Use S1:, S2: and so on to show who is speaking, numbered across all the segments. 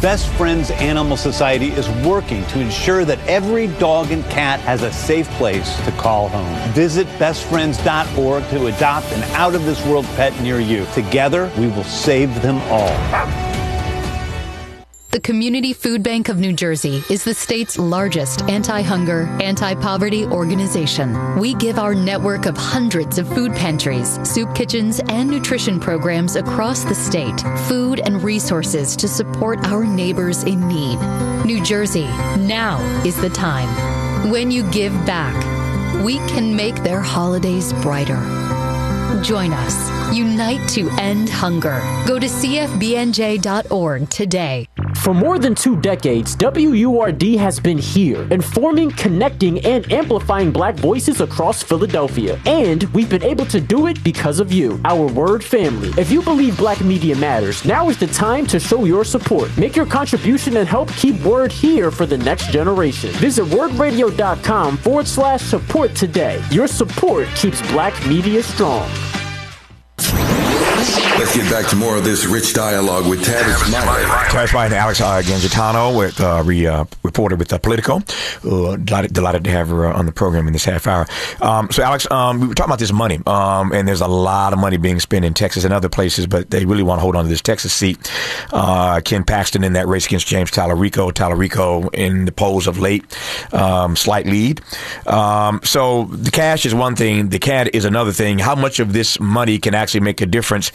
S1: Best Friends Animal Society is working to ensure that every dog and cat has a safe place to call home. Visit bestfriends.org to adopt an out-of-this-world pet near you. Together, we will save them all.
S2: The Community Food Bank of New Jersey is the state's largest anti-hunger, anti-poverty organization. We give our network of hundreds of food pantries, soup kitchens, and nutrition programs across the state food and resources to support our neighbors in need. New Jersey, now is the time. When you give back, we can make their holidays brighter. Join us. Unite to end hunger. Go to cfbnj.org today.
S3: For more than 2 decades, WURD has been here, informing, connecting, and amplifying Black voices across Philadelphia. And we've been able to do it because of you, our Word family. If you believe Black media matters, now is the time to show your support. Make your contribution and help keep Word here for the next generation. Visit wordradio.com/support today. Your support keeps Black media strong.
S4: Let's get back to more of this rich dialogue with Tavis Smiley.
S5: Tavis Smiley and Alex Gangitano, with reporter with Politico. Delighted to have her on the program in this half hour. So, Alex, we were talking about this money, and there's a lot of money being spent in Texas and other places, but they really want to hold on to this Texas seat. Ken Paxton in that race against James Talarico. Talarico in the polls of late, slight lead. So the cash is one thing. The CAD is another thing. How much of this money can actually make a difference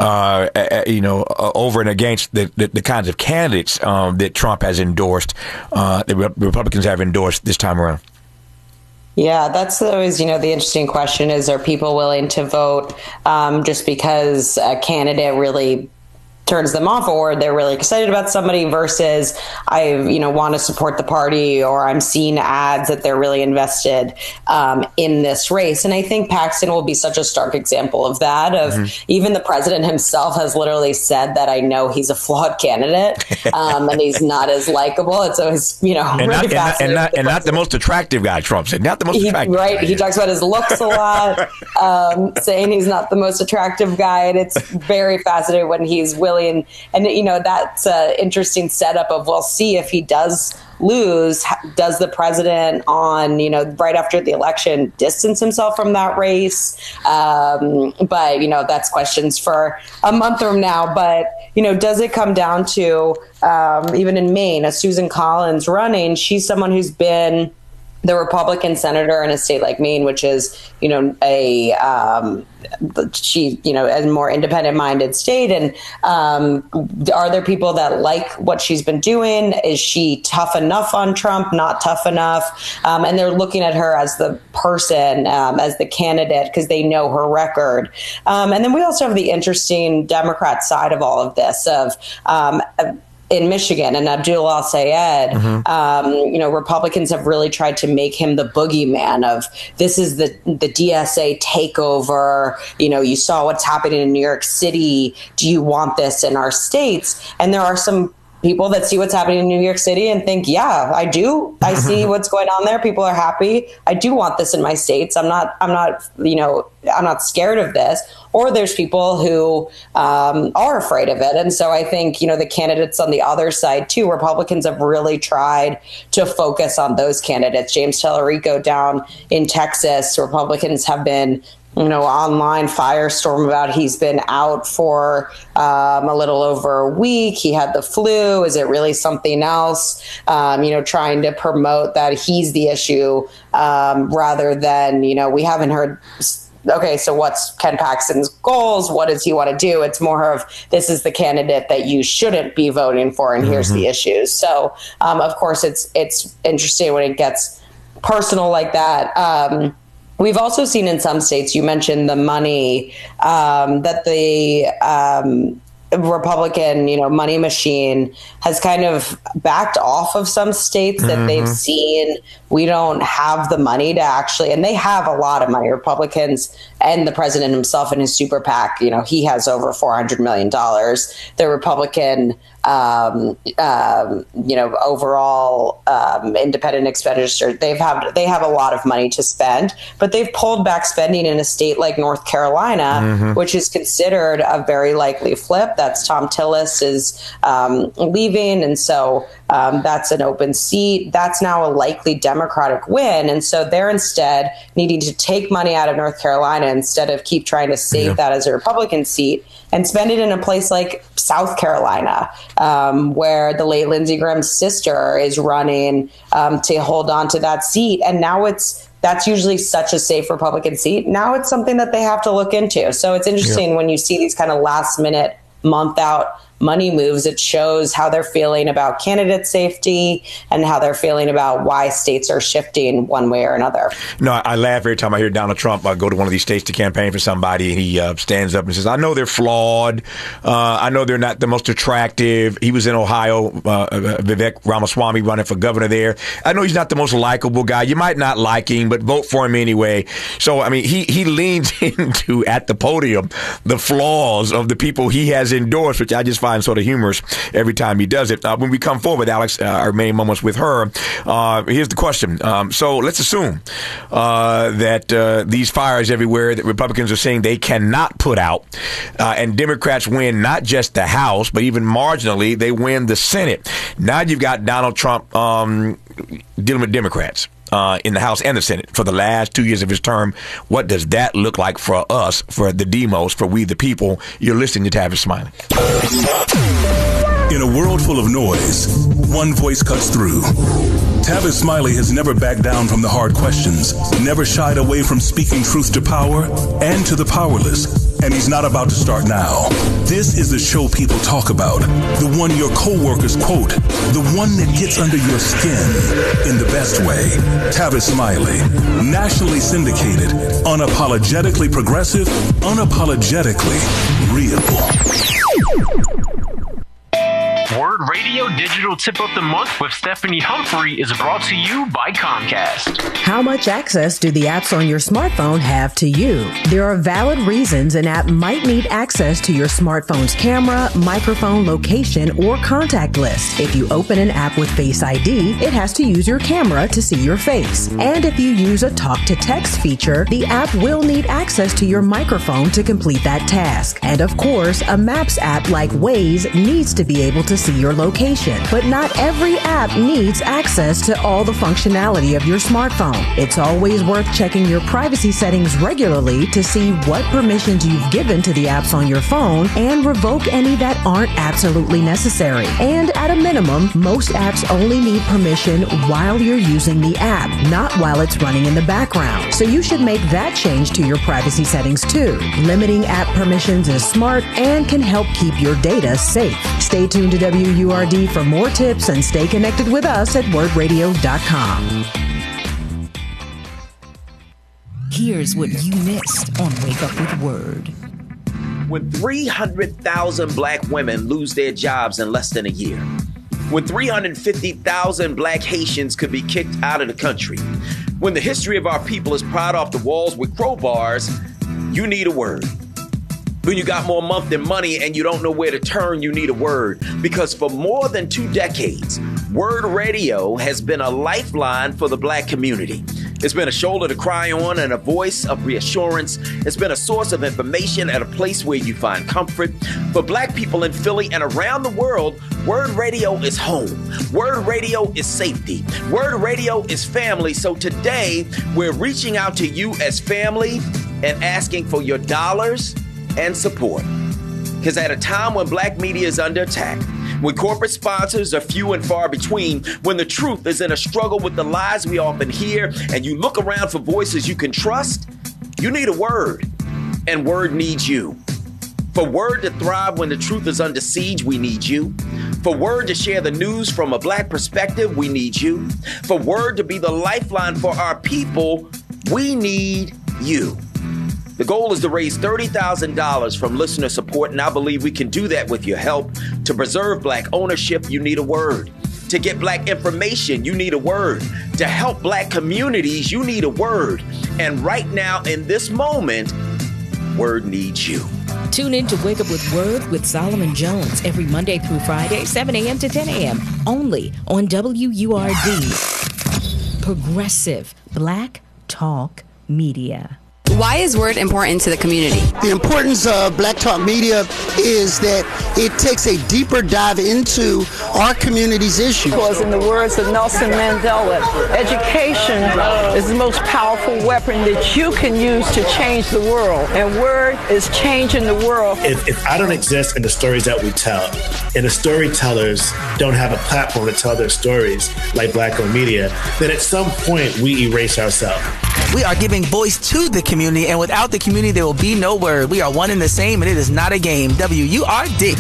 S5: over and against the kinds of candidates that Trump has endorsed, the Republicans have endorsed this time around?
S6: Yeah, that's always, the interesting question is, are people willing to vote just because a candidate really turns them off, or they're really excited about somebody, versus I, want to support the party, or I'm seeing ads that they're really invested in this race. And I think Paxton will be such a stark example of that. Even the president himself has literally said that I know he's a flawed candidate and he's not as likable. It's always, really fascinating.
S5: And not the most attractive guy, Trump said. Not the most attractive.
S6: Right. He talks about his looks a lot, saying he's not the most attractive guy. And it's very fascinating when he's willing. And that's an interesting setup of, we'll see if he does lose. Does the president right after the election distance himself from that race? But that's questions for a month from now. But, does it come down to, even in Maine, a Susan Collins running? She's someone who's been the Republican senator in a state like Maine, which is, a more independent-minded state. And are there people that like what she's been doing? Is she tough enough on Trump? Not tough enough? And they're looking at her as the person, as the candidate, because they know her record. And then we also have the interesting Democrat side of all of this, of in Michigan and Abdul al-Sayed, Republicans have really tried to make him the boogeyman of, this is the DSA takeover. You saw what's happening in New York City. Do you want this in our states? And there are some people that see what's happening in New York City and think, yeah, I do. I see what's going on there. People are happy. I do want this in my states. I'm not scared of this. Or there's people who are afraid of it. And so I think, the candidates on the other side too, Republicans have really tried to focus on those candidates. James Talarico down in Texas, Republicans have been online firestorm about, he's been out for a little over a week. He had the flu. Is it really something else? Trying to promote that he's the issue rather than, we haven't heard, okay, so what's Ken Paxton's goals? What does he want to do? It's more of, this is the candidate that you shouldn't be voting for, and here's the issues. So, of course, it's interesting when it gets personal like that. We've also seen in some states, you mentioned the money, that the Republican, money machine has kind of backed off of some states that they've seen. We don't have the money to actually, and they have a lot of money, Republicans and the president himself and his super PAC, he has over $400 million. The Republican, overall independent expenditure, they have a lot of money to spend, but they've pulled back spending in a state like North Carolina, which is considered a very likely flip. That's Tom Tillis is leaving, and so that's an open seat. That's now a likely Democratic win, and so they're instead needing to take money out of North Carolina instead of keep trying to save that as a Republican seat and spend it in a place like South Carolina, where the late Lindsey Graham's sister is running to hold on to that seat. And now that's usually such a safe Republican seat. Now it's something that they have to look into. So it's interesting when you see these kind of last minute, month out money moves. It shows how they're feeling about candidate safety and how they're feeling about why states are shifting one way or another.
S5: No, I laugh every time I hear Donald Trump go to one of these states to campaign for somebody, and he stands up and says, I know they're flawed. I know they're not the most attractive. He was in Ohio, Vivek Ramaswamy running for governor there. I know he's not the most likable guy. You might not like him, but vote for him anyway. So, I mean, he leans into, at the podium, the flaws of the people he has endorsed, which I just find sort of humorous every time he does it. When we come forward, Alex, our main moments with her, here's the question. So let's assume that these fires everywhere that Republicans are saying they cannot put out, and Democrats win not just the House, but even marginally, they win the Senate. Now you've got Donald Trump dealing with Democrats in the House and the Senate for the last 2 years of his term. What does that look like for us, for the demos, for we the people? You're listening to Tavis Smiley.
S7: In a world full of noise, one voice cuts through. Tavis Smiley has never backed down from the hard questions, never shied away from speaking truth to power and to the powerless, and he's not about to start now. This is the show people talk about, the one your coworkers quote, the one that gets under your skin in the best way. Tavis Smiley, nationally syndicated, unapologetically progressive, unapologetically real.
S8: Word Radio Digital Tip of the Month with Stephanie Humphrey is brought to you by Comcast.
S9: How much access do the apps on your smartphone have to you? There are valid reasons an app might need access to your smartphone's camera, microphone, location, or contact list. If you open an app with Face ID, it has to use your camera to see your face. And if you use a talk-to-text feature, the app will need access to your microphone to complete that task. And of course, a Maps app like Waze needs to be able to see your location. But not every app needs access to all the functionality of your smartphone. It's always worth checking your privacy settings regularly to see what permissions you've given to the apps on your phone and revoke any that aren't absolutely necessary. And at a minimum, most apps only need permission while you're using the app, not while it's running in the background. So you should make that change to your privacy settings too. Limiting app permissions is smart and can help keep your data safe. Stay tuned to WURD for more tips and stay connected with us at wordradio.com.
S10: Here's what you missed on Wake Up with Word.
S11: When 300,000 black women lose their jobs in less than a year. When 350,000 black Haitians could be kicked out of the country. When the history of our people is pried off the walls with crowbars, you need a word. When you got more month than money and you don't know where to turn, you need a word. Because for more than 2 decades, Word Radio has been a lifeline for the black community. It's been a shoulder to cry on and a voice of reassurance. It's been a source of information and a place where you find comfort. For black people in Philly and around the world, Word Radio is home. Word Radio is safety. Word Radio is family. So today, we're reaching out to you as family and asking for your dollars and support. Because at a time when black media is under attack, when corporate sponsors are few and far between, when the truth is in a struggle with the lies we often hear, and you look around for voices you can trust, you need a word, and Word needs you. For Word to thrive when the truth is under siege, we need you. For Word to share the news from a black perspective, we need you. For Word to be the lifeline for our people, we need you. The goal is to raise $30,000 from listener support, and I believe we can do that with your help. To preserve black ownership, you need a word. To get black information, you need a word. To help black communities, you need a word. And right now, in this moment, Word needs you.
S10: Tune in to Wake Up with Word with Solomon Jones every Monday through Friday, 7 a.m. to 10 a.m. only on WURD. Progressive Black Talk Media.
S12: Why is Word important to the community?
S13: The importance of Black Talk Media is that it takes a deeper dive into our community's issues.
S14: Because in the words of Nelson Mandela, education is the most powerful weapon that you can use to change the world. And Word is changing the world.
S15: If I don't exist in the stories that we tell, and the storytellers don't have a platform to tell their stories like Black-owned media, then at some point we erase ourselves.
S16: We are giving voice to the community, and without the community, there will be no Word. We are one and the same, and it is not a game. WURD.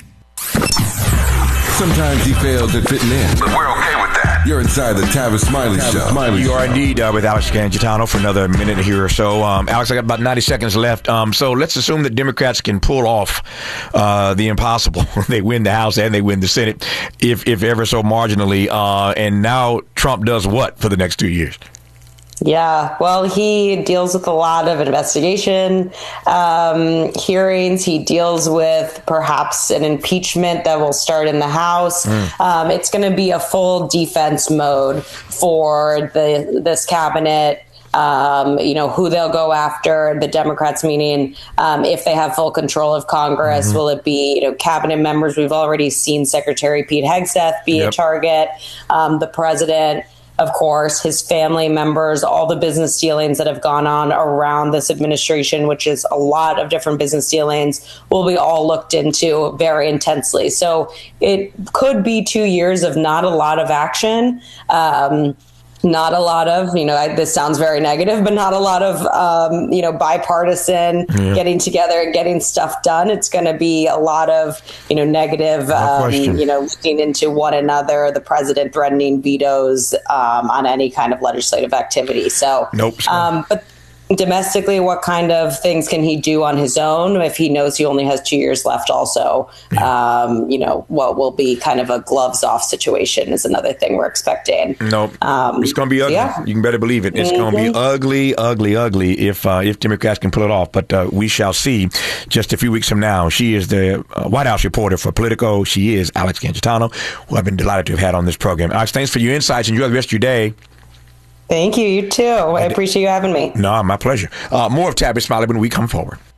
S4: Sometimes he fails at fitting in, but we're okay with that. You're inside the Tavis Smiley Show.
S5: You are indeed with Alex Gangitano for another minute here or so. Alex, I got about 90 seconds left. So let's assume that Democrats can pull off the impossible. They win the House and they win the Senate, if ever so marginally. And now Trump does what for the next 2 years?
S6: Yeah, well, he deals with a lot of investigation hearings. He deals with perhaps an impeachment that will start in the House. It's going to be a full defense mode for this cabinet. Who they'll go after, the Democrats, meaning if they have full control of Congress, will it be, cabinet members? We've already seen Secretary Pete Hegseth be a target, the president, of course, his family members, all the business dealings that have gone on around this administration, which is a lot of different business dealings, will be all looked into very intensely. So it could be 2 years of not a lot of action. Not a lot of, this sounds very negative, but not a lot of, bipartisan getting together and getting stuff done. It's going to be a lot of, negative, looking into one another, the president threatening vetoes on any kind of legislative activity. So, but domestically, what kind of things can he do on his own if he knows he only has 2 years left? Also, what will be kind of a gloves off situation is another thing we're expecting.
S5: It's going to be ugly. Yeah. You can better believe it. It's going to be ugly, ugly, ugly if Democrats can pull it off. But we shall see just a few weeks from now. She is the White House reporter for Politico. She is Alex Gangitano, who I've been delighted to have had on this program. Alex, thanks for your insights. Enjoy the rest of your day.
S6: Thank you. You too. I appreciate you having me.
S5: No, my pleasure. More of Tavis Smiley when we come forward.